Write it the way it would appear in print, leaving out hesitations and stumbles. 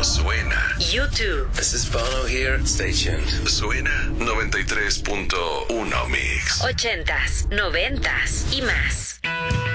Suena. YouTube. This is Bono here. Stay tuned. Suena 93.1 Mix. 80s, 90s y más.